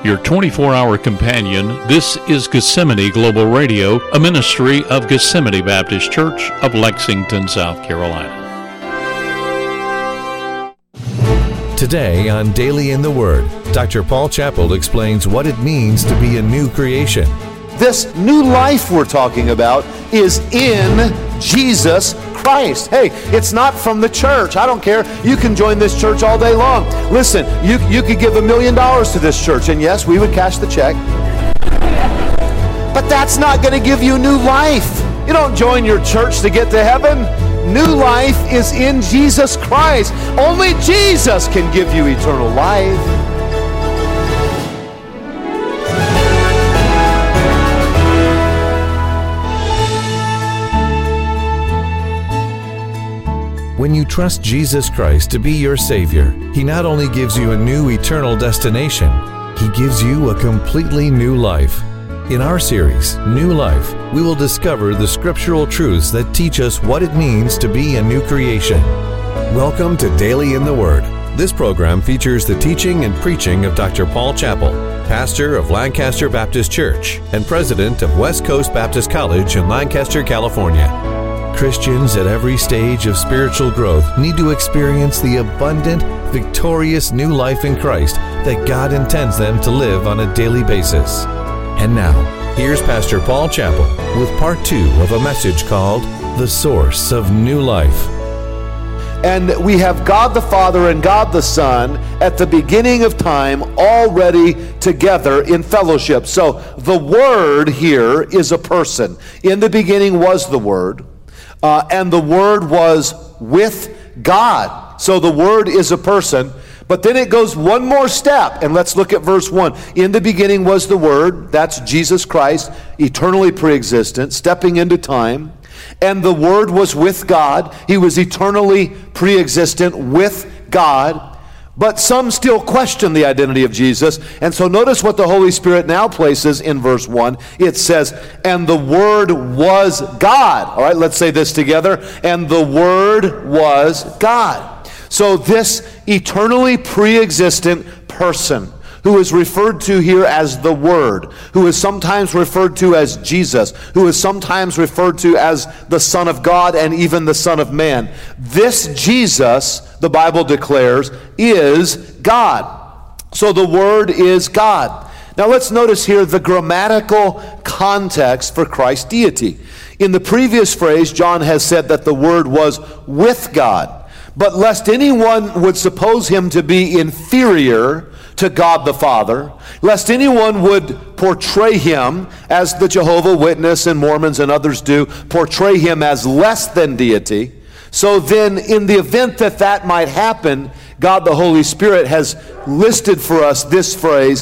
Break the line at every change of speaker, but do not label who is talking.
your 24-hour companion. This is Gethsemane Global Radio, a ministry of Gethsemane Baptist Church of Lexington, South Carolina.
Today on Daily in the Word, Dr. Paul Chappell explains what it means to be a new creation.
This new life we're talking about is in Jesus Christ. Hey, it's not from the church. I don't care. You can join this church all day long. Listen, you could give $1 million to this church, and yes, we would cash the check. But that's not going to give you new life. You don't join your church to get to heaven. New life is in Jesus Christ. Only Jesus can give you eternal life.
When you trust Jesus Christ to be your Savior, He not only gives you a new eternal destination, He gives you a completely new life. In our series, New Life, we will discover the scriptural truths that teach us what it means to be a new creation. Welcome to Daily in the Word. This program features the teaching and preaching of Dr. Paul Chappell, pastor of Lancaster Baptist Church and president of West Coast Baptist College in Lancaster, California. Christians at every stage of spiritual growth need to experience the abundant, victorious new life in Christ that God intends them to live on a daily basis. And now, here's Pastor Paul Chappell with part 2 of a message called The Source of New Life.
And we have God the Father and God the Son at the beginning of time already together in fellowship. So the Word here is a person. In the beginning was the Word. And the Word was with God. So the Word is a person. But then it goes one more step, and let's look at verse 1. In the beginning was the Word, that's Jesus Christ, eternally pre-existent, stepping into time. And the Word was with God. He was eternally pre-existent with God. But some still question the identity of Jesus. And so notice what the Holy Spirit now places in verse 1. It says, and the Word was God. All right, let's say this together. And the Word was God. So this eternally pre-existent person who is referred to here as the Word, who is sometimes referred to as Jesus, who is sometimes referred to as the Son of God and even the Son of Man. This Jesus, the Bible declares, is God. So the Word is God. Now let's notice here the grammatical context for Christ's deity. In the previous phrase, John has said that the Word was with God. But lest anyone would suppose him to be inferior to God the Father, lest anyone would portray him, as the Jehovah's Witnesses and Mormons and others do, portray him as less than deity. So then, in the event that that might happen, God the Holy Spirit has listed for us this phrase,